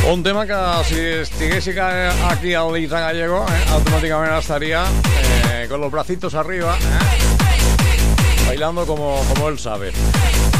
Un tema que si estigués aquí al Lita Gallego, automáticamente estaría con los bracitos arriba, bailando como él sabe.